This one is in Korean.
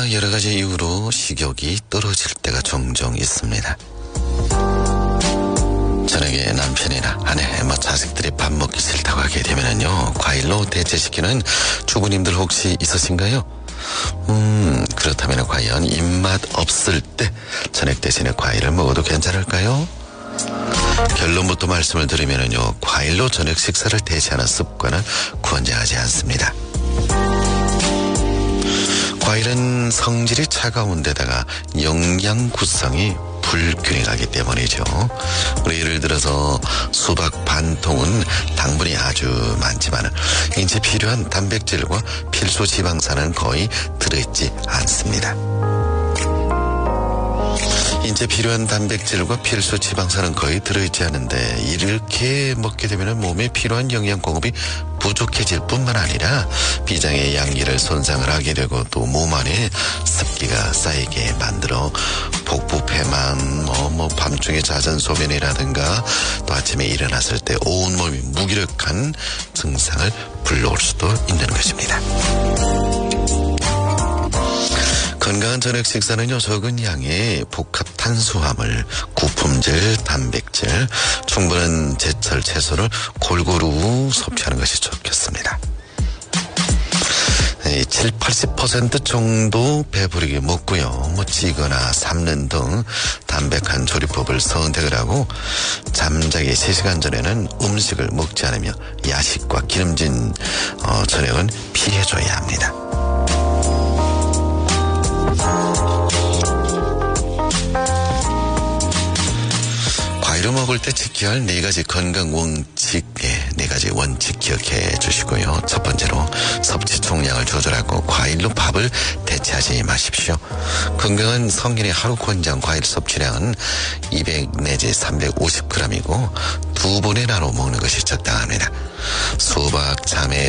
여러 가지 이유로 식욕이 떨어질 때가 종종 있습니다. 저녁에 남편이나 아내, 자식들이 밥 먹기 싫다고 하게 되면은요, 과일로 대체시키는 주부님들 혹시 있으신가요? 그렇다면 과연 입맛 없을 때 저녁 대신에 과일을 먹어도 괜찮을까요? 결론부터 말씀을 드리면은요, 과일로 저녁 식사를 대체하는 습관은 권장하지 않습니다. 과일은 성질이 차가운 데다가 영양 구성이 불균형하기 때문이죠. 우리 예를 들어서 수박 반 통은 당분이 아주 많지만 인체 필요한 단백질과 필수 지방산은 거의 들어있지 않습니다. 인체 필요한 단백질과 필수 지방산은 거의 들어있지 않은데 이렇게 먹게 되면 몸에 필요한 영양 공급이 부족해질 뿐만 아니라 비장의 양기를 손상을 하게 되고 또 몸 안에 습기가 쌓이게 만들어 복부 패만, 밤중에 잦은 소변이라든가 또 아침에 일어났을 때 온몸이 무기력한 증상을 불러올 수도 있는 것입니다. 건강한 저녁 식사는요, 적은 양의 복합 탄수화물, 구품질, 단백질, 충분한 제철 채소를 골고루 섭취하는 것이 좋겠습니다. 70~80% 정도 배부르게 먹고요, 찌거나 삶는 등 담백한 조리법을 선택을 하고 잠자기 3시간 전에는 음식을 먹지 않으며 야식과 기름진 저녁은 피해줘야 합니다. 과일을 먹을 때 지켜야 할 4가지 건강 원칙, 4가지 원칙 기억해 주시고요. 첫 번째로 섭취 총량을 조절하고 과일로 밥을 대체하지 마십시오. 건강한 성인의 하루 권장 과일 섭취량은 200 내지 350g이고 2번에 나눠 먹는 것이 적당합니다. 수박, 참외,